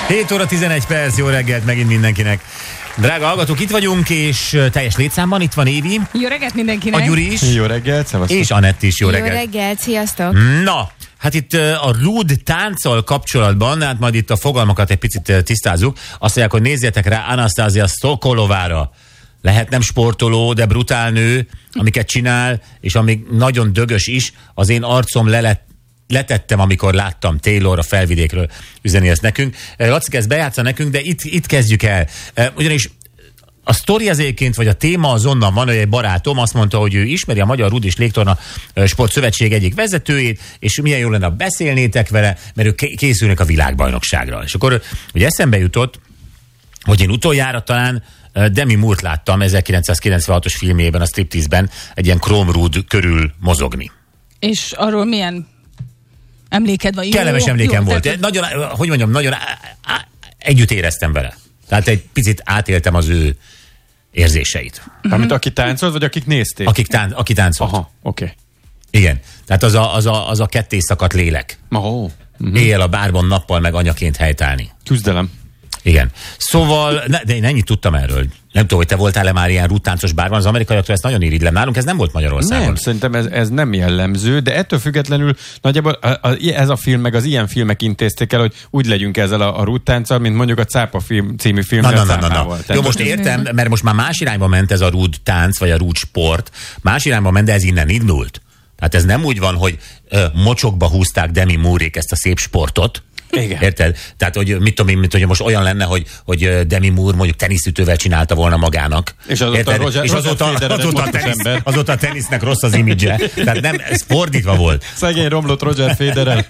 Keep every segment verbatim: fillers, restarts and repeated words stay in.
hét óra tizenegy perc, jó reggelt megint mindenkinek. Drága hallgatók, itt vagyunk, és teljes létszámban itt van Évi. Jó reggelt mindenkinek. A Gyuri is. Jó reggelt, szevasztok. És Anett is, jó, jó reggelt. Jó reggelt, sziasztok. Na, hát itt a Rud tánccal kapcsolatban, hát majd itt a fogalmakat egy picit tisztázzuk. Azt mondják, hogy nézzétek rá Anastasia Sokolovára. Lehet nem sportoló, de brutál nő, amiket csinál, és amíg nagyon dögös is, az én arcom le lett letettem, amikor láttam Taylor a felvidékről üzeni ezt nekünk. Laci, ezt bejátsza nekünk, de itt, itt kezdjük el. Ugyanis a sztori az egyébként, vagy a téma az onnan van, hogy egy barátom azt mondta, hogy ő ismeri a Magyar Rud és Légtorna Sportszövetség egyik vezetőjét, és milyen jó lenne, beszélnétek vele, mert ők készülnek a világbajnokságra. És akkor ugye eszembe jutott, hogy én utoljára talán Demi Moore-t láttam ezerkilencszázkilencvenhatos filmjében, a Striptease-ben egy ilyen Chrome Rud körül mozogni. És arról milyen emléked van? Kellemes jó, emlékem jó, volt. tehát... Nagyon, hogy mondjam, nagyon á, á, együtt éreztem vele. Tehát egy picit átéltem az ő érzéseit. Uh-huh. Amit aki táncolt, vagy akik nézték? Akik tán, aki táncolt. Aha, oké. Okay. Igen. Tehát az a, az a, az a ketté szakadt lélek. Oh. Uh-huh. Éjjel a bárban, nappal meg anyaként helytállni. Küzdelem. Igen. Szóval, ne, de én ennyit tudtam erről. Nem tudom, hogy te voltál-e már ilyen rúdtáncos bárban, az amerikaiaktól ezt nagyon irigylem. Nálunk ez nem volt Magyarországon. Nem, szerintem ez, ez nem jellemző, de ettől függetlenül nagyjából a, a, ez a film, meg az ilyen filmek intézték el, hogy úgy legyünk ezzel a, a rúdtánccal, mint mondjuk a Cápa film, című film. Na, na, na, na, na. Jó, most értem, mert most már más irányba ment ez a rúdtánc, vagy a rúdsport. Más irányba ment, de ez innen indult. Tehát ez nem úgy van, hogy ö, mocsokba húzták Demi Moore-ék ezt a szép sportot. Igen. Érted? Tehát, hogy mit tudom én, mint hogy most olyan lenne, hogy, hogy Demi Moore mondjuk teniszütővel csinálta volna magának. És azóta, Roger, és azóta, azóta, azóta, a tenisz, azóta a tenisznek rossz az imidzse. Tehát nem, ez fordítva volt. Szegény romlott Roger Federer.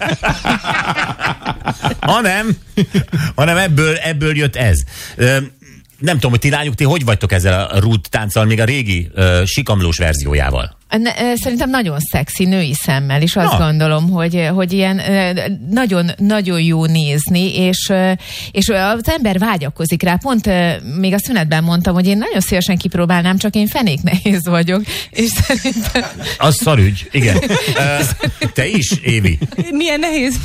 hanem, hanem ebből, ebből jött ez. Nem tudom, hogy ti lányok, ti hogy vagytok ezzel a rúd tánccal, még a régi uh, sikamlós verziójával? Szerintem nagyon szexi női szemmel, és azt Na. gondolom, hogy, hogy ilyen nagyon-nagyon jó nézni, és, és az ember vágyakozik rá. Pont még a szünetben mondtam, hogy én nagyon szívesen kipróbálnám, csak én fenék nehéz vagyok, és szerintem... Az szarügy, igen. Te is, Évi? Milyen nehéz?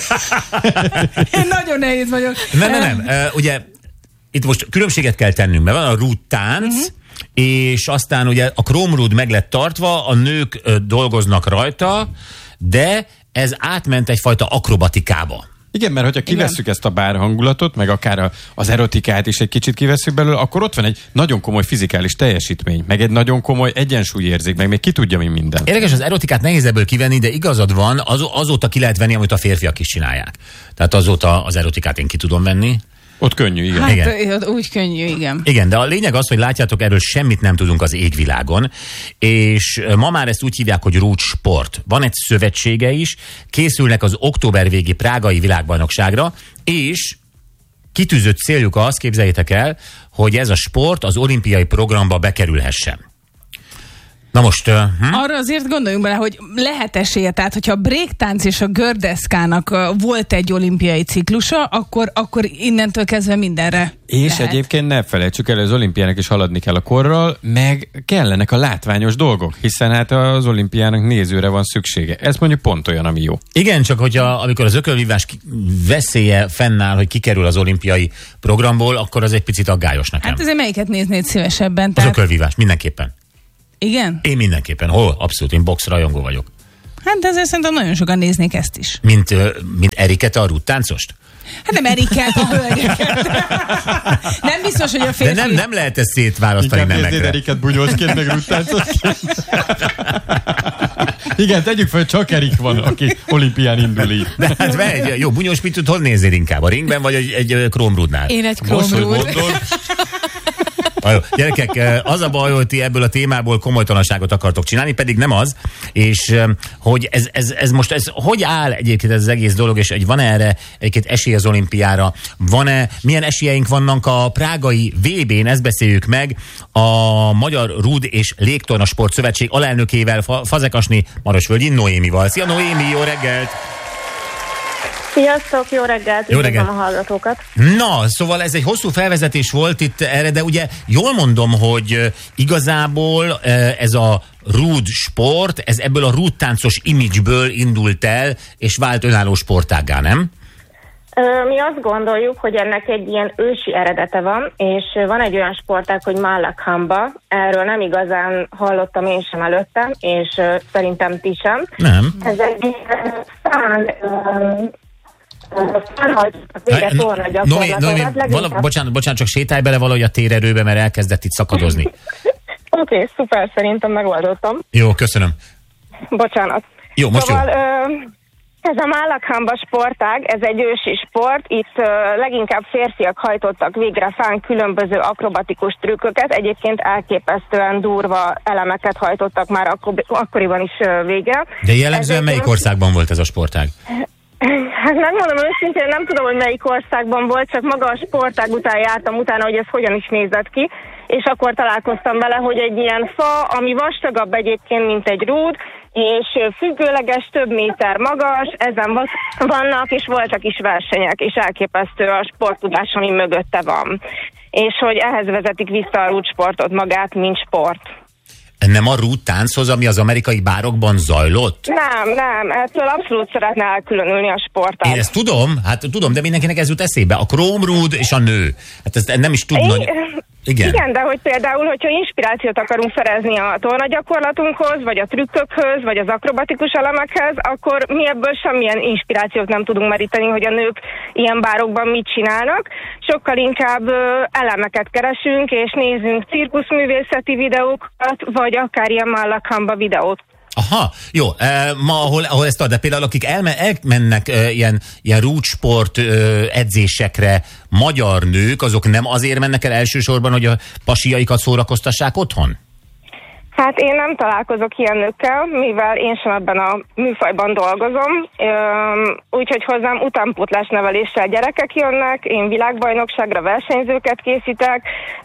Én nagyon nehéz vagyok. Nem, nem, nem. Ugye itt most különbséget kell tennünk, mert van a rúdtánc, uh-huh. és aztán ugye a Chrome Rud meg lett tartva, a nők ö, dolgoznak rajta, de ez átment egyfajta akrobatikába. Igen, mert hogyha kivesszük ezt a bár hangulatot, meg akár a, az erotikát is egy kicsit kivesszük belőle, akkor ott van egy nagyon komoly fizikális teljesítmény, meg egy nagyon komoly egyensúlyérzék, meg még ki tudja mi minden. Érdekes, az erotikát nehéz ebből kivenni, de igazad van, az, azóta ki lehet venni, amit a férfiak is csinálják. Tehát azóta az erotikát én ki tudom venni. Ott könnyű, igen. Hát igen. úgy könnyű, igen. Igen, de a lényeg az, hogy látjátok, erről semmit nem tudunk az égvilágon, és ma már ezt úgy hívják, hogy Rud Sport. Van egy szövetsége is, készülnek az október végi prágai világbajnokságra, és kitűzött céljuk az, képzeljétek el, hogy ez a sport az olimpiai programba bekerülhessen. Na most... Uh, hm? Arra azért gondoljunk bele, hogy lehet esélye, tehát hogyha a breaktánc és a gördeszkának uh, volt egy olimpiai ciklusa, akkor, akkor innentől kezdve mindenre És lehet. Egyébként ne felejtsük el, az olimpiának is haladni kell a korral, meg kellenek a látványos dolgok, hiszen hát az olimpiának nézőre van szüksége. Ez mondjuk pont olyan, ami jó. Igen, csak hogyha amikor az ökölvívás veszélye fennáll, hogy kikerül az olimpiai programból, akkor az egy picit aggályos nekem. Hát azért melyiket néznéd szívesebben? Az Tehát... ökölvívás, mindenképpen. Igen? Én mindenképpen. Hol? Abszolút, én box rajongó vagyok. Hát de azért szerintem nagyon sokan néznék ezt is. Mint, mint Eriket, a rúdtáncost? Hát nem Eriket, a hölgyeket. Nem biztos, hogy a férfi... De nem, nem lehet ezt szétválasztani nemekre. Inkább néznéd Eriket bunyósként, meg rúdtáncosként. Igen, tegyük fel, csak Erik van, aki olimpián indul így. De hát egy jó bunyós pitut hol nézzél inkább? A ringben, vagy egy, egy Chrome Rudnál? Én egy Chrome Rud. Jó, gyerekek, az a baj, hogy ti ebből a témából komolytalanságot akartok csinálni, pedig nem az, és hogy ez, ez, ez most, ez hogy áll egyébként ez az egész dolog, és hogy van erre egyébként esély az olimpiára, van-e, milyen esélyeink vannak a prágai vé bén, ezt beszéljük meg a Magyar Rud és Légtorna Sportszövetség alelnökével, Fazekasné Marosvölgyi Noémival. Szia Noémi, jó reggelt! Sziasztok, jó reggelt, jó reggelt a hallgatókat. Na, szóval ez egy hosszú felvezetés volt itt erre, de ugye jól mondom, hogy igazából ez a Rud sport, ez ebből a rúdtáncos imidzsből indult el, és vált önálló sportággá, nem? Mi azt gondoljuk, hogy ennek egy ilyen ősi eredete van, és van egy olyan sportág, hogy Mallakhamba. Erről nem igazán hallottam én sem előttem, és szerintem ti sem. Nem. Ez egy szán... Nomi, Nomi, vala, bocsánat, bocsánat, csak sétálj bele valahogy a térerőbe, mert elkezdett itt szakadozni. Oké, okay, szuper, szerintem megoldottam. Jó, köszönöm. Bocsánat. Jó, most szóval, jó. Ö, ez a Mallakhamba sportág, ez egy ősi sport, itt ö, leginkább férfiak hajtottak végre fán különböző akrobatikus trükköket, egyébként elképesztően durva elemeket hajtottak már akkor, akkoriban is ö, vége. De jellemzően melyik most... országban volt ez a sportág? Hát nem mondom őszintén, nem tudom, hogy melyik országban volt, csak maga a sportág után jártam utána, hogy ez hogyan is nézett ki, és akkor találkoztam vele, hogy egy ilyen fa, ami vastagabb egyébként, mint egy rúd, és függőleges, több méter magas, ezen vannak, és voltak is versenyek, és elképesztő a sporttudás, ami mögötte van. És hogy ehhez vezetik vissza a rúdsportot magát, mint sport. Nem a rúd tánchoz, ami az amerikai bárokban zajlott? Nem, nem, ettől abszolút szeretne elkülönülni a sportág. Én ezt tudom, hát tudom, de mindenkinek ez jut eszébe. A króm-rúd és a nő. Hát ezt nem is tudna. Igen. Igen, de hogy például, hogyha inspirációt akarunk szerezni a tornagyakorlatunkhoz, vagy a trükkökhöz, vagy az akrobatikus elemekhez, akkor mi ebből semmilyen inspirációt nem tudunk meríteni, hogy a nők ilyen bárokban mit csinálnak. Sokkal inkább ö, elemeket keresünk, és nézzünk cirkuszművészeti videókat, vagy akár ilyen Mallakhamba videót. Aha, jó. E, ma, ahol, ahol ezt ad, de például akik elme, elmennek e, ilyen, ilyen rúdsport e, edzésekre, magyar nők, azok nem azért mennek el elsősorban, hogy a pasiaikat szórakoztassák otthon? Hát én nem találkozok ilyen nőkkel, mivel én sem ebben a műfajban dolgozom, úgyhogy hozzám utánpótlás neveléssel gyerekek jönnek, én világbajnokságra versenyzőket készítek,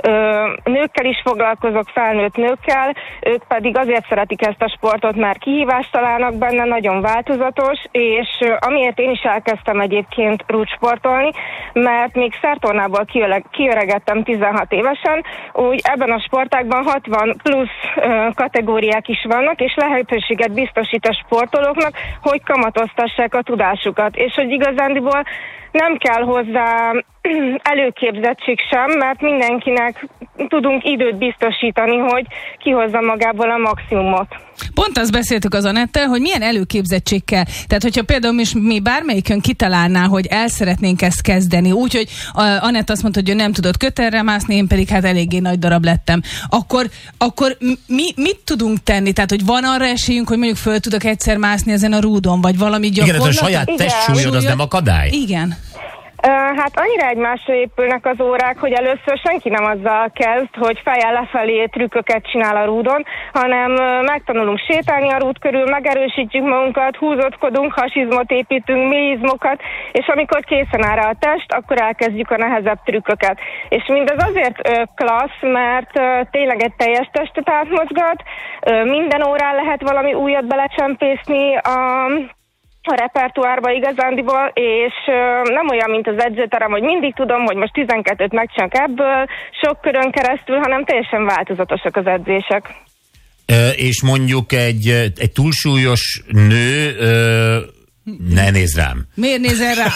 nőkkel is foglalkozok, felnőtt nőkkel, ők pedig azért szeretik ezt a sportot, mert kihívást találnak benne, nagyon változatos, és amiért én is elkezdtem egyébként rúdsportolni, mert még szertornából kiöregettem tizenhat évesen, úgy ebben a sportágban hatvan plusz kategóriák is vannak, és lehetőséget biztosít a sportolóknak, hogy kamatoztassák a tudásukat, és hogy igazándiból nem kell hozzá előképzettség sem, mert mindenkinek tudunk időt biztosítani, hogy kihozza magából a maximumot. Pont azt beszéltük az Anettel, hogy milyen előképzettség kell. Tehát, hogyha például mi, mi bármelyikön kitalálná, hogy el szeretnénk ezt kezdeni, úgyhogy Anett azt mondta, hogy ő nem tudott kötelre mászni, én pedig hát eléggé nagy darab lettem. Akkor, akkor mi mit tudunk tenni? Tehát, hogy van arra esélyünk, hogy mondjuk föl tudok egyszer mászni ezen a rúdon, vagy valami gyakorlat? Igen, ez a saját testsúlyod, az nem akadály? Igen. Hát annyira egymásra épülnek az órák, hogy először senki nem azzal kezd, hogy fejjel lefelé trükköket csinál a rúdon, hanem megtanulunk sétálni a rúd körül, megerősítjük magunkat, húzódkodunk, hasizmot építünk, mélyizmokat, és amikor készen áll rá a test, akkor elkezdjük a nehezebb trükköket. És mindez azért klassz, mert tényleg egy teljes testet átmozgat, minden órán lehet valami újat belecsempészni a a repertoárba igazándiból, és ö, nem olyan, mint az edzőterem, hogy mindig tudom, hogy most tizenkettőt megcsinálok ebből, sok körön keresztül, hanem teljesen változatosak az edzések. Ö, és mondjuk egy, egy túlsúlyos nő, ö, ne nézz rám. Miért nézel rá?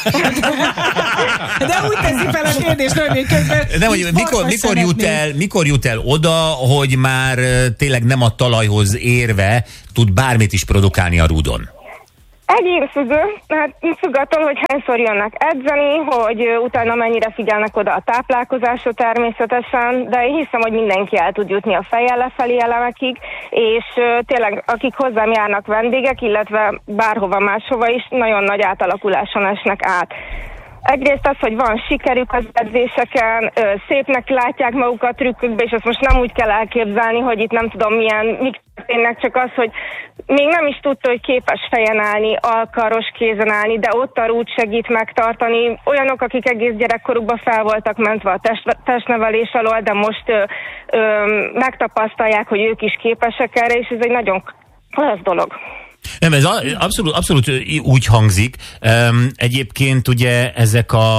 De úgy teszi fel a kérdést, hogy még közben... Nem, hogy mikor, mikor, jut el, mikor jut el oda, hogy már tényleg nem a talajhoz érve tud bármit is produkálni a rúdon? Egyénfüggő, hát függ attól, hogy hányszor jönnek edzeni, hogy utána mennyire figyelnek oda a táplálkozásra természetesen, de én hiszem, hogy mindenki el tud jutni a fejjel lefelé elemekig, és tényleg akik hozzám járnak vendégek, illetve bárhova máshova is, nagyon nagy átalakuláson esnek át. Egyrészt az, hogy van sikerük az edzéseken, szépnek látják magukat trükkökbe, és azt most nem úgy kell elképzelni, hogy itt nem tudom milyen, mik történnek, csak az, hogy még nem is tudta, hogy képes fejen állni, alkaros kézen állni, de ott a rúd segít megtartani. Olyanok, akik egész gyerekkorukban fel voltak mentve a test, testnevelés alól, de most ö, ö, megtapasztalják, hogy ők is képesek erre, és ez egy nagyon klassz dolog. Nem, ez abszolút, abszolút úgy hangzik. Egyébként ugye ezek a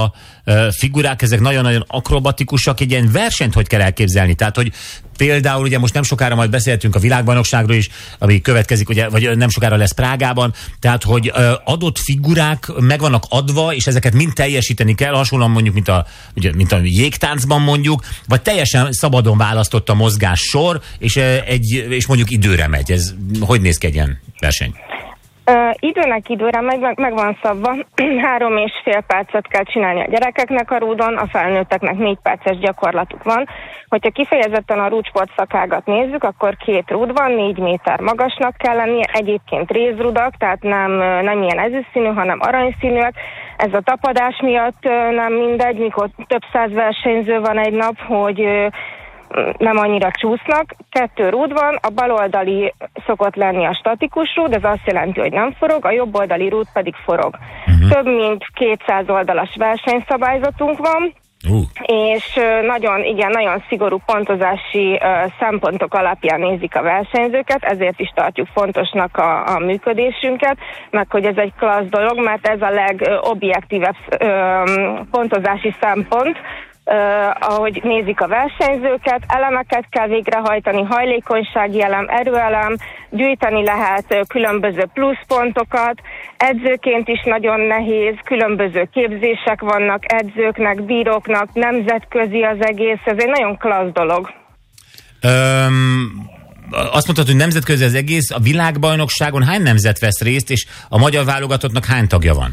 figurák, ezek nagyon-nagyon akrobatikusak, egy ilyen versenyt hogy kell elképzelni? Tehát, hogy például ugye most nem sokára majd beszéltünk a világbajnokságról is, ami következik, ugye, vagy nem sokára lesz Prágában, tehát, hogy adott figurák meg vannak adva, és ezeket mind teljesíteni kell, hasonlóan mondjuk, mint a, ugye, mint a jégtáncban mondjuk, vagy teljesen szabadon választott a mozgás sor, és, egy, és mondjuk időre megy. Ez hogy néz ki egy ilyen verseny? Uh, időnek időre meg, meg, meg van szabva. Három és fél percet kell csinálni a gyerekeknek a rúdon, a felnőtteknek négy perces gyakorlatuk van. Hogyha kifejezetten a rúdsport szakágat nézzük, akkor két rúd van, négy méter magasnak kell lennie, egyébként rézrudak, tehát nem, nem ilyen ezüstszínű, hanem aranyszínűek. Ez a tapadás miatt nem mindegy, mikor több száz versenyző van egy nap, hogy nem annyira csúsznak. Kettő rúd van, a baloldali szokott lenni a statikus rúd, ez azt jelenti, hogy nem forog, a jobboldali rúd pedig forog. Uh-huh. Több mint kétszáz oldalas versenyszabályzatunk van, uh. és nagyon, igen, nagyon szigorú pontozási uh, szempontok alapján nézik a versenyzőket, ezért is tartjuk fontosnak a, a működésünket, meg hogy ez egy klassz dolog, mert ez a legobjektívebb uh, pontozási szempont, Uh, ahogy nézik a versenyzőket, elemeket kell végrehajtani, hajlékonysági elem, erőelem, gyűjteni lehet uh, különböző pluszpontokat, edzőként is nagyon nehéz, különböző képzések vannak edzőknek, bíróknak, nemzetközi az egész, ez egy nagyon klassz dolog. Um... Azt mondtad, hogy nemzetközi az egész, a világbajnokságon hány nemzet vesz részt, és a magyar válogatottnak hány tagja van?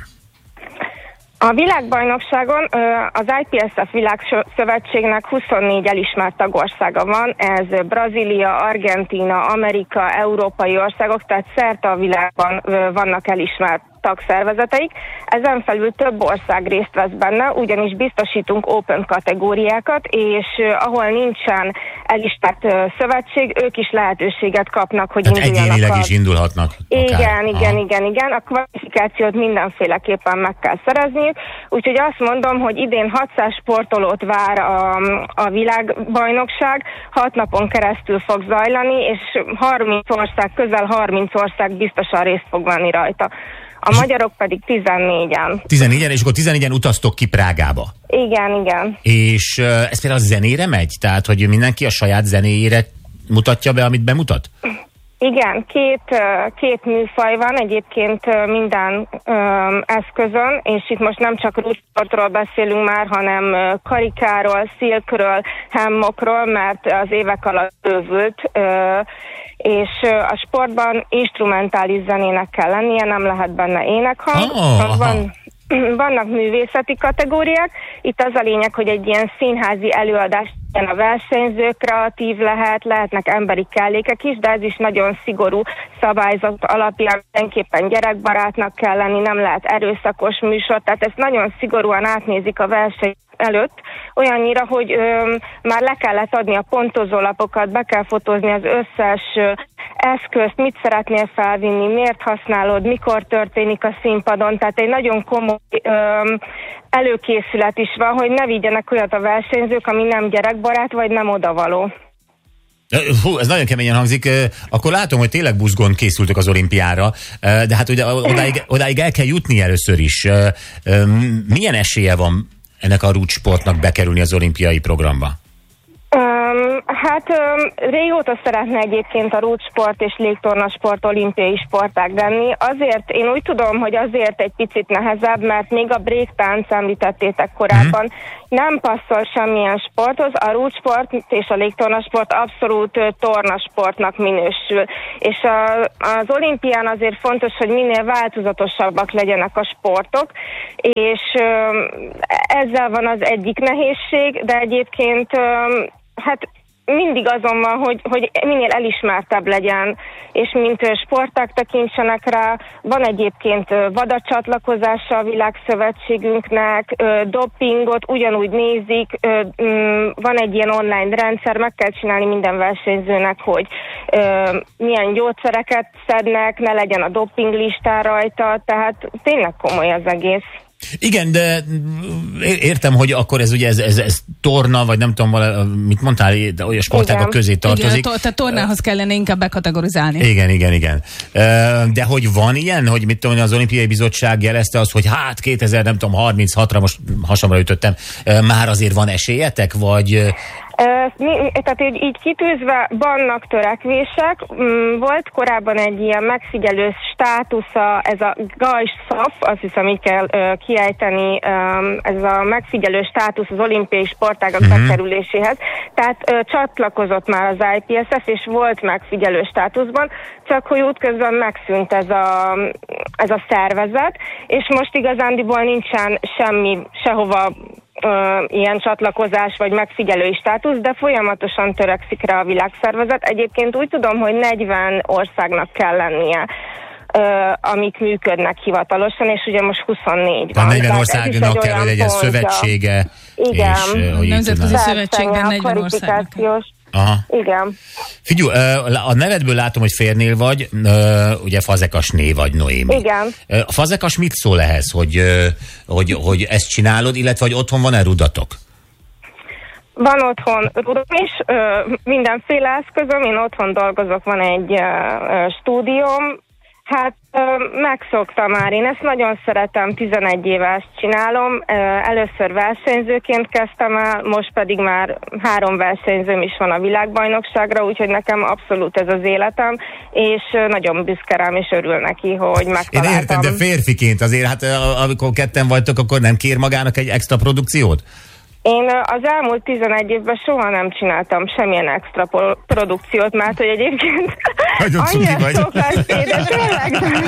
A világbajnokságon az I P S F Világszövetségnek huszonnégy elismert tagországa van, ez Brazília, Argentína, Amerika, európai országok, tehát szerte a világban vannak elismert tagszervezeteik. Ezen felül több ország részt vesz benne, ugyanis biztosítunk open kategóriákat, és ahol nincsen elismert szövetség, ők is lehetőséget kapnak, hogy tehát induljanak. Egyénileg a... is indulhatnak. Igen, akár. igen, Aha. igen, igen. A kvalifikációt mindenféleképpen meg kell szerezniük, úgyhogy azt mondom, hogy idén hatszáz sportolót vár a, a világbajnokság, hat napon keresztül fog zajlani, és harminc ország, közel harminc ország biztosan részt fog venni rajta. A és magyarok pedig tizennégyen. tizennégyen, és akkor tizennégyen utaztok ki Prágába. Igen, igen. És uh, ez például a zenére megy? Tehát, hogy mindenki a saját zenéjére mutatja be, amit bemutat? Igen, két, két műfaj van egyébként minden um, eszközön, és itt most nem csak rúdsportról beszélünk már, hanem karikáról, szilkről, hammockról, mert az évek alatt bővült, uh, és a sportban instrumentális zenének kell lennie, nem lehet benne énekhang. Oh, van, vannak művészeti kategóriák, itt az a lényeg, hogy egy ilyen színházi előadás a versenyző kreatív lehet, lehetnek emberi kellékek is, de ez is nagyon szigorú szabályzat alapján mindenképpen gyerekbarátnak kell lenni, nem lehet erőszakos műsor, tehát ezt nagyon szigorúan átnézik a verseny előtt, olyannyira, hogy ö, már le kellett adni a pontozólapokat, be kell fotózni az összes ö, eszközt, mit szeretnél felvinni, miért használod, mikor történik a színpadon, tehát egy nagyon komoly ö, előkészület is van, hogy ne vigyenek olyat a versenyzők, ami nem gyerekbarát, vagy nem odavaló. Hú, ez nagyon keményen hangzik. Akkor látom, hogy tényleg buzgón készültök az olimpiára, de hát ugye odáig, odáig el kell jutni először is. Milyen esélye van ennek a rúdsportnak bekerülni az olimpiai programba? Um, hát um, régóta szeretne egyébként a rúdsport és légtornasport olimpiai sportág lenni. Azért, én úgy tudom, hogy azért egy picit nehezebb, mert még a breaktánc említettétek korábban, mm. nem passzol semmilyen sporthoz. A rúdsport és a légtornasport abszolút uh, tornasportnak minősül. És a, az olimpián azért fontos, hogy minél változatosabbak legyenek a sportok, és um, ezzel van az egyik nehézség, de egyébként um, hát mindig azon van, hogy, hogy minél elismertebb legyen, és mint sportág tekintsenek rá. Van egyébként vadacsatlakozása a világszövetségünknek, dopingot ugyanúgy nézik, van egy ilyen online rendszer, meg kell csinálni minden versenyzőnek, hogy milyen gyógyszereket szednek, ne legyen a doping listán rajta, tehát tényleg komoly az egész. Igen, de értem, hogy akkor ez ugye ez, ez, ez torna, vagy nem tudom, mit mondtál, de olyan sportágak közé tartozik. Igen, tehát tornához kellene inkább bekategorizálni. Igen, igen, igen. De hogy van ilyen, hogy mit tudom, az Olimpiai Bizottság jelezte az, hogy hát kétezer, nem tudom, harminchatra, most hasamra ütöttem, már azért van esélyetek, vagy... Tehát így, így kitűzve vannak törekvések. Volt korábban egy ilyen megfigyelő státusza, ez a gajszaf, azt hiszem így kell uh, kiejteni, um, ez a megfigyelő státusz az olimpiai sportágak mm-hmm. bekerüléséhez. Tehát uh, csatlakozott már az I P S F, és volt megfigyelő státuszban, csak hogy útközben megszűnt ez a, ez a szervezet, és most igazándiból nincsen semmi, sehova Uh, ilyen csatlakozás vagy megfigyelői státusz, de folyamatosan törekszik rá a világszervezet. Egyébként úgy tudom, hogy negyven országnak kell lennie, uh, amik működnek hivatalosan, és ugye most huszonnégy van. A negyven országnak kell, hogy legyen szövetsége. Igen. És, uh, Nemzetközi Szövetségben negyven országnak. Aha. Igen. Figyelj, a nevedből látom, hogy férnél vagy, ugye Fazekasné vagy, Noémi. Igen. A Fazekas mit szól ehhez, hogy, hogy, hogy ezt csinálod, illetve hogy otthon van-e rudatok? Van otthon rudom is, mindenféle eszközöm, én otthon dolgozok, van egy stúdióm. Hát megszoktam már, én ezt nagyon szeretem, tizenegy éve ezt csinálom, először versenyzőként kezdtem el, most pedig már három versenyzőm is van a világbajnokságra, úgyhogy nekem abszolút ez az életem, és nagyon büszke rám, és örül neki, hogy megtaláltam. Én értem, de férfiként azért, hát amikor ketten vagytok, akkor nem kér magának egy extra produkciót? Én az elmúlt tizenegy évben soha nem csináltam semmilyen extra produkciót, mert hogy egyébként annyira sok lesz, de tényleg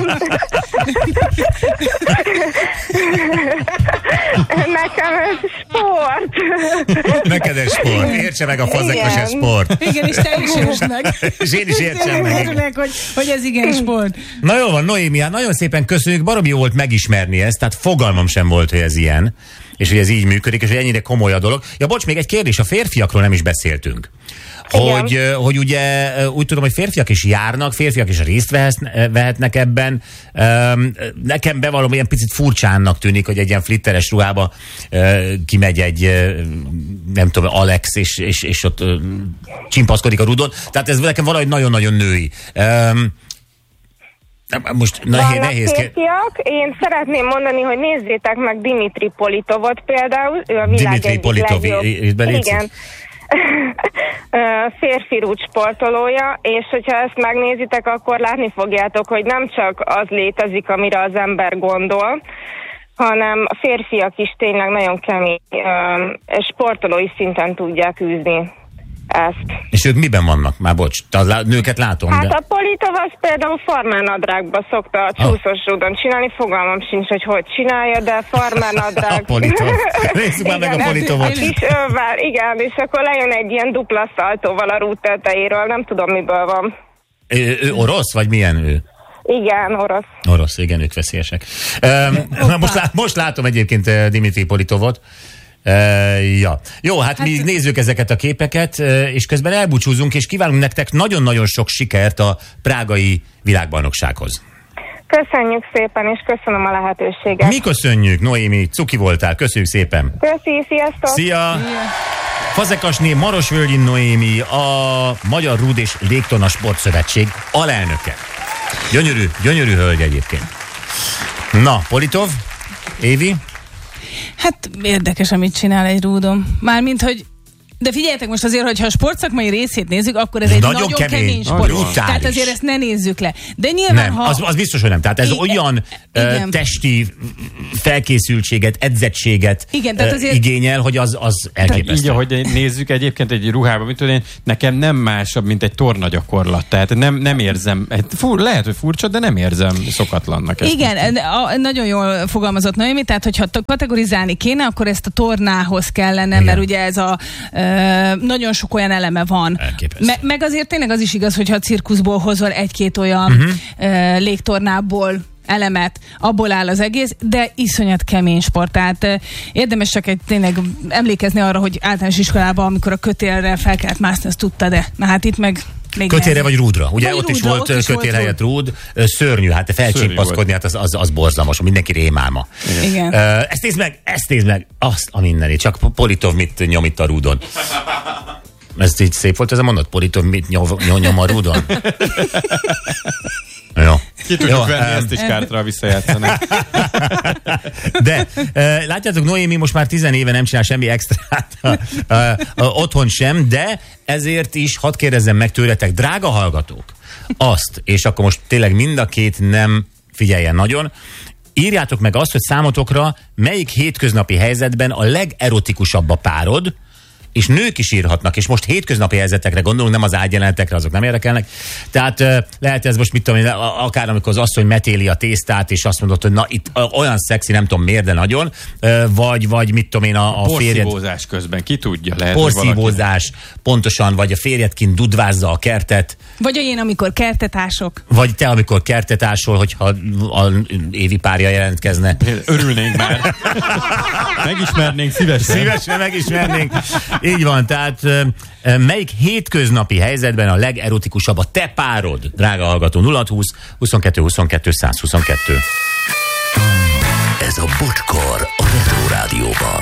nekem ez sport. Neked ez sport. Értse meg a Fazekas, ez sport. Igen, és te is értsd meg. És én is értsem meg. Értsd meg, hogy, hogy ez igen sport. Na jó van, Noémi, hát nagyon szépen köszönjük, baromi jó volt megismerni ezt, tehát fogalmam sem volt, hogy ez ilyen. És hogy ez így működik, és hogy ennyire komoly a dolog. Ja, bocs, még egy kérdés, a férfiakról nem is beszéltünk. Hogy, hogy ugye úgy tudom, hogy férfiak is járnak, férfiak is részt vehetnek ebben. Nekem bevallom, ilyen picit furcsánnak tűnik, hogy egy ilyen flitteres ruhába kimegy egy, nem tudom, Alex, és, és, és ott csimpaszkodik a rudon. Tehát ez nekem valahogy nagyon-nagyon női. Most nehéz, nehéz férfiak. Én szeretném mondani, hogy nézzétek meg Dimitri Politovot például. Ő a világ Dimitri egyik Politov, legjobb. Igen. Férfi rúdsportolója, és hogyha ezt megnézitek, akkor látni fogjátok, hogy nem csak az létezik, amire az ember gondol, hanem a férfiak is tényleg nagyon kemény sportolói szinten tudják űzni ezt. És ők miben vannak? Már bocs, a nőket látom. Hát de... a Politov az például farmernadrágba szokta a csúszós rúdon csinálni, fogalmam sincs, hogy hogy csinálja, de farmernadrág. A Politov. Nézzük már meg a Politovot. Kis ővel, igen, és akkor lejön egy ilyen dupla szaltóval a rúd tetejéről, nem tudom miből van. Ő, ő orosz, vagy milyen ő? Igen, orosz. Orosz, igen, ők veszélyesek. Um, most, lá- most látom egyébként Dimitri Politovot. Uh, ja. Jó, hát, hát mi nézzük ezeket a képeket, uh, és közben elbúcsúzunk, és kívánunk nektek nagyon-nagyon sok sikert a prágai világbajnoksághoz. Köszönjük szépen, és köszönöm a lehetőséget. Mi köszönjük, Noémi, cuki voltál, köszönjük szépen. Köszi, sziasztok! Szia! Fazekasné Marosvölgyi Noémi, a Magyar Rúd és Légtorna Sportszövetség alelnöke. Gyönyörű, gyönyörű hölgy egyébként. Na, Politov, Évi? Hát érdekes, amit csinál egy rúdom. Mármint, hogy de figyeljetek most azért, hogyha a sportszakmai részét nézzük, akkor ez egy nagyon, nagyon kemény, kemény sport. Nagyon. Tehát azért ezt ne nézzük le. De nyilván, nem, ha... az, az biztos, hogy nem. Tehát ez I- olyan uh, testi felkészültséget, edzettséget igen, uh, azért... igényel, hogy az, az elképesztő. Így, ahogy nézzük egyébként egy ruhában, mit tudom én, nekem nem másabb, mint egy tornagyakorlat. Tehát nem, nem érzem, fur, lehet, hogy furcsa, de nem érzem szokatlannak. Igen, a, nagyon jól fogalmazott Noémi, tehát hogyha kategorizálni kéne, akkor ezt a tornához kellene, igen. Mert ugye ez a nagyon sok olyan eleme van. Me- meg azért tényleg az is igaz, hogyha a cirkuszból hozol egy-két olyan uh-huh. uh, légtornából elemet, abból áll az egész, de iszonyat kemény sport. Tehát uh, érdemes csak egy tényleg emlékezni arra, hogy általános iskolában, amikor a kötélre fel kellett mászni, azt tudta, de na hát itt meg Kötélre vagy rúdra. Ugye vagy ott rúdra, is volt ott is kötél volt helyett rúd. Szörnyű, hát felcsimpaszkodni, hát az, az, az borzalmas, mindenki rémálma. Igen. Igen. Uh, ezt nézd meg, ezt nézd meg, azt a mindenit, csak Politov mit nyom itt a rúdon. Ez így szép volt ez a mondat? Politov mit nyom, nyom a rúdon? Jó. Ki tudjuk Jó, venni, um, ezt is kártra visszajátszani. De uh, látjátok, Noémi most már tizen éve nem csinál semmi extrát uh, uh, otthon sem, de ezért is hadd kérdezzem meg tőletek, drága hallgatók, azt, és akkor most tényleg mind a két nem figyeljen nagyon, írjátok meg azt, hogy számotokra melyik hétköznapi helyzetben a legerotikusabb a párod, és nők is írhatnak, és most hétköznapi helyzetekre gondolunk, nem az ágyjelenetekre, azok nem érdekelnek. Tehát uh, lehet ez most, mit tudom én, akár amikor az asszony metéli a tésztát, és azt mondod, hogy na itt uh, olyan szexi, nem tudom miért, de nagyon, uh, vagy, vagy mit tudom én, a, a férjed... Porszívózás közben, ki tudja, lehet, porszívózás, pontosan, vagy a férjedként dudvázza a kertet. Vagy én, amikor kertetások. Vagy te, amikor kertetásol, hogyha a évi párja jelentkezne. Örülnénk már. Megismernénk szívesen. Szívesen megismernénk. Így van, tehát melyik hétköznapi helyzetben a legerotikusabb a te párod, drága hallgató? nulla húsz huszonkettő huszonkettő száz huszonkettő. Ez a Bocskor a Retro Rádióban.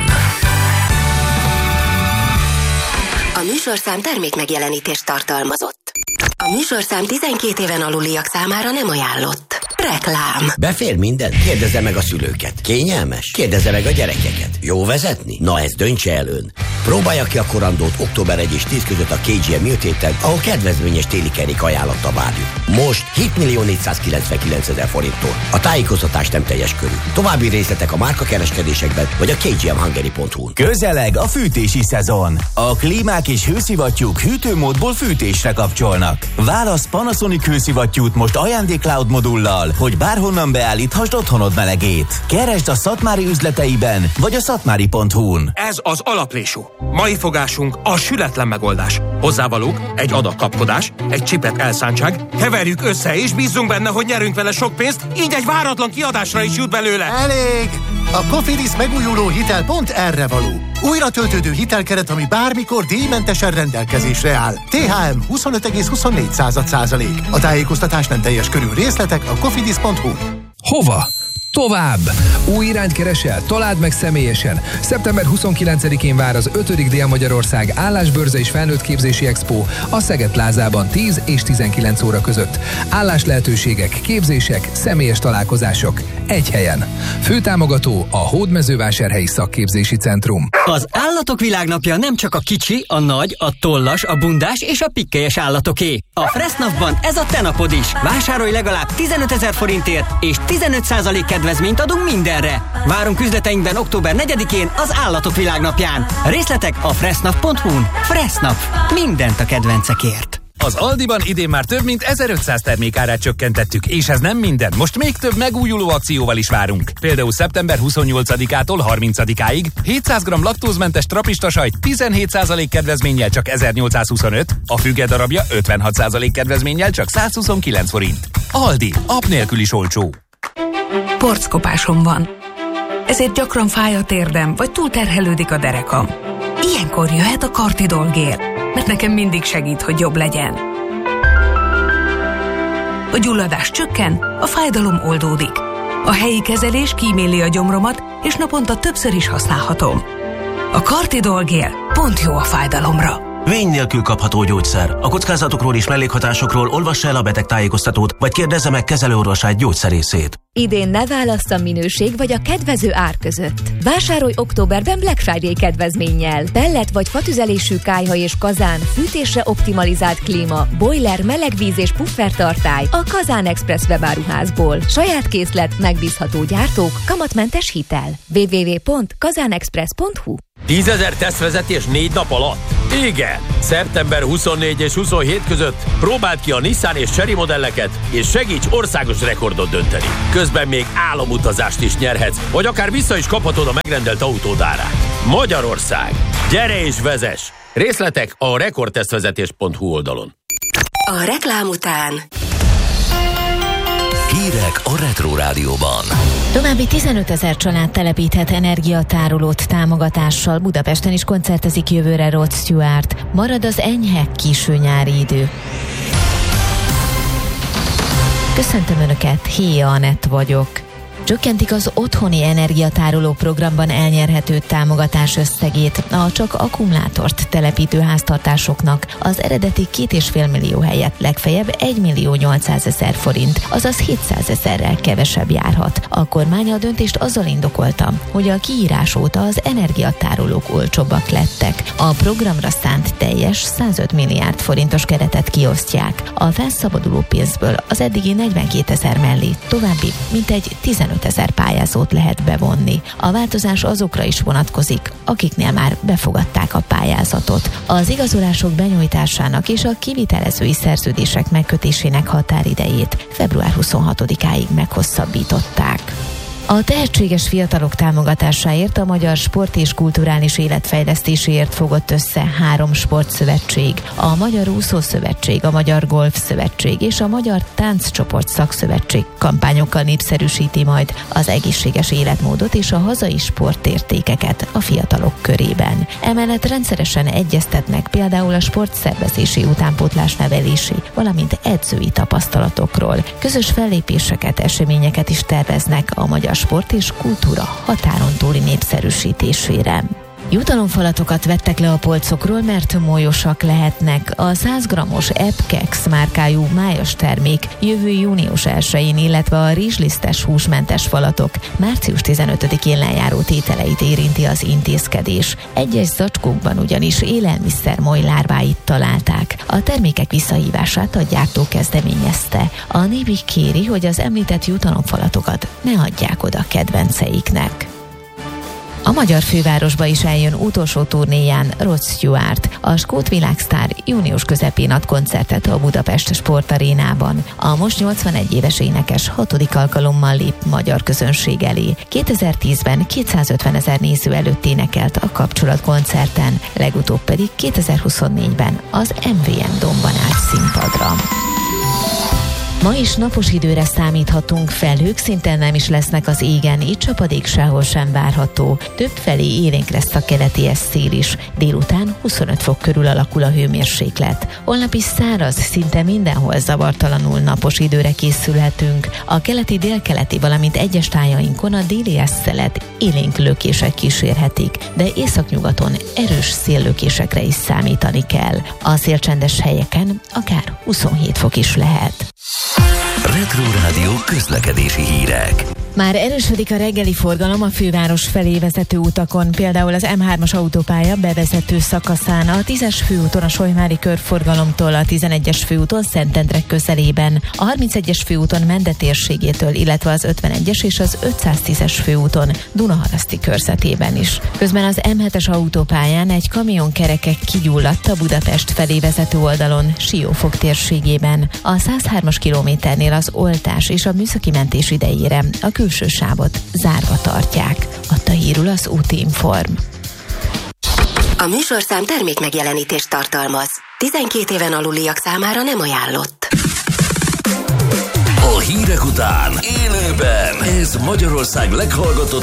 A műsorszám termék megjelenítést tartalmazott. A műsorszám tizenkét éven aluliak számára nem ajánlott. Reklám. Befér minden? Kérdezze meg a szülőket. Kényelmes? Kérdezze meg a gyerekeket. Jó vezetni? Na ezt döntse el ön. Próbálja ki a korandót október elseje és tíz között a ká gé em műtéten, ahol kedvezményes téli kerék ajánlatta várjuk. Most hét millió négyszázkilencvenkilenc ezer forinttól. A tájékoztatás nem teljes körű. További részletek a márkakereskedésekben vagy a kgmhungary pont hu-n. Közeleg a fűtési szezon. A klímák és hőszivattyúk hűtőmódból fűtésre kapcsolnak. Válasz Panasonic hőszivattyút most ajándék-cloud modullal, hogy bárhonnan beállíthasd otthonod melegét. Keresd a Szatmári üzleteiben, vagy a szatmári pont hu-n. Ez az alaplésú. Mai fogásunk a sületlen megoldás. Hozzávalók, egy adag kapkodás, egy csipet elszántság, keverjük össze és bízzunk benne, hogy nyerünk vele sok pénzt, így egy váratlan kiadásra is jut belőle. Elég! A Cofidis megújuló hitel pont erre való. Újra töltődő hitelkeret, ami bármikor díjmentesen rendelkezésre áll. té há em huszonöt egész huszonnégy százalék. A tájékoztatás nem teljes körű, részletek a cofidis pont hu. Hova? Tovább! Új irányt keresel? Találd meg személyesen! szeptember huszonkilencedikén vár az ötödik Dél-Magyarország állásbörze és felnőttképzési expo a Szeged plázában tíz és tizenkilenc óra között. Álláslehetőségek, képzések, személyes találkozások. Egy helyen. Főtámogató a Hódmezővásárhelyi Szakképzési Centrum. Az Állatok Világnapja nem csak a kicsi, a nagy, a tollas, a bundás és a pikkelyes állatoké. A Fressnapban ez a te napod is. Vásárolj legalább tizenötezer forintért és tizenöt százalék kedvezményt adunk mindenre. Várunk üzleteinkben október negyedikén az Állatok Világnapján. Részletek a fressnap pont hu-n. Fressnap. Mindent a kedvencekért. Az Aldiban idén már több mint ezerötszáz termékárát csökkentettük, és ez nem minden. Most még több megújuló akcióval is várunk. Például szeptember huszonnyolcadikától harmincadikáig hétszáz gramm laktózmentes trapista sajt tizenhét százalék kedvezménnyel csak ezernyolcszázhuszonöt, a füge darabja ötvenhat százalék kedvezménnyel csak százhuszonkilenc forint. Aldi, app nélkül is olcsó. Porckopásom van. Ezért gyakran fáj a térdem, vagy túlterhelődik a derekam. Ilyenkor jöhet a Cartidol gél, mert nekem mindig segít, hogy jobb legyen. A gyulladás csökken, a fájdalom oldódik. A helyi kezelés kíméli a gyomromat, és naponta többször is használhatom. A Cartidol gél pont jó a fájdalomra. Vény nélkül kapható gyógyszer. A kockázatokról és mellékhatásokról olvassa el a betegtájékoztatót, vagy kérdezze meg kezelőorvosát, gyógyszerészét. Idén ne válassz a minőség vagy a kedvező ár között. Vásárolj októberben Black Friday kedvezménnyel. Pellet vagy fatüzelésű kályha és kazán, fűtésre optimalizált klíma, boiler, melegvíz és puffertartály a Kazán Express webáruházból. Saját készlet, megbízható gyártók, kamatmentes hitel. double-u double-u double-u pont kazánexpress pont hu. tízezer tesztvezetés négy nap alatt? Igen! szeptember huszonnégy és huszonhét között próbáld ki a Nissan és Chery modelleket, és segíts országos rekordot dönteni. Közben még álomutazást is nyerhetsz, vagy akár vissza is kaphatod a megrendelt autód árát. Magyarország! Gyere és vezess! Részletek a rekordtesztvezetés pont hu oldalon. A reklám után Hírek a Retro Rádióban. További tizenöt ezer család telepíthet energiatárolót támogatással. Budapesten is koncertezik jövőre Rod Stewart. Marad az enyhe késő nyári idő. Köszöntöm Önöket, Héja Anett vagyok. Csökkentik az otthoni energiatároló programban elnyerhető támogatás összegét a csak akkumulátort telepítő háztartásoknak az eredeti két és fél millió helyett legfeljebb egy millió nyolcszázezer forint, azaz hétszázezerrel kevesebb járhat. A kormány a döntést azzal indokolta, hogy a kiírás óta az energiatárolók olcsóbbak lettek. A programra szánt teljes százöt milliárd forintos keretet kiosztják. A felszabaduló pénzből az eddigi negyvenkétezer mellé további mintegy tizenöt ezer pályázót lehet bevonni. A változás azokra is vonatkozik, akiknél már befogadták a pályázatot. Az igazolások benyújtásának és a kivitelezői szerződések megkötésének határidejét február huszonhatodikáig meghosszabbították. A tehetséges fiatalok támogatásáért a Magyar Sport és Kulturális Életfejlesztéséért fogott össze három sportszövetség, a Magyar Úszószövetség, a Magyar Golf Szövetség és a Magyar Tánccsoport Szakszövetség kampányokkal népszerűsíti majd az egészséges életmódot és a hazai sportértékeket a fiatalok körében. Emellett rendszeresen egyeztetnek például a sportszervezési, utánpótlás nevelési, valamint edzői tapasztalatokról. Közös fellépéseket, eseményeket is terveznek a Magyar Sport és kultúra határon túli népszerűsítésére. Jutalomfalatokat vettek le a polcokról, mert molyosak lehetnek. A száz grammos Epkex márkájú májas termék jövő június elsején, illetve a rizslisztes húsmentes falatok március tizenötödikén lejáró tételeit érinti az intézkedés. Egyes zacskókban ugyanis élelmiszer moly lárváit találták. A termékek visszahívását a gyártó kezdeményezte. A Nébi kéri, hogy az említett jutalomfalatokat ne adják oda kedvenceiknek. A magyar fővárosba is eljön utolsó turnéján Rod Stewart. A skót világsztár június közepén ad koncertet a Budapest Sportarénában. A most nyolcvanegy éves énekes hatodik alkalommal lép magyar közönség elé. kétezer-tízben kétszázötven ezer néző előtt énekelt a kapcsolatkoncerten, legutóbb pedig kétezer-huszonnégyben az em vé em Domban állt színpadra. Ma is napos időre számíthatunk, felhők szinte nem is lesznek az égen, így csapadék sehol sem várható. Többfelé élénk lesz a keleti szél is. Délután huszonöt fok körül alakul a hőmérséklet. Holnap is száraz, szinte mindenhol zavartalanul napos időre készülhetünk. A keleti, délkeleti, valamint egyes tájainkon a déli eszelet élénk lökések kísérhetik, de északnyugaton erős széllökésekre is számítani kell. A szélcsendes helyeken akár huszonhét fok is lehet. Retro Rádió közlekedési hírek. Már erősödik a reggeli forgalom a főváros felé vezető utakon, például az em hármas autópálya bevezető szakaszán, a tízes főúton a Solymári körforgalomtól, a tizenegyes főúton Szentendrek közelében, a harmincegyes főúton Mende térségétől, illetve az ötvenegyes és az ötszáztízes főúton Dunaharaszti körzetében is. Közben az em hetes autópályán egy kamion kereke kigyulladt a Budapest felé vezető oldalon, Siófok térségében. A százhármas kilométernél az oltás és a műszaki mentés idejére a külső sávot zárva tartják, adta hírül az Útinform. A műsorszám termék megjelenítést tartalmaz. tizenkét éven aluliak számára nem ajánlott. A hírek után élőben ez Magyarország leghallgatottabb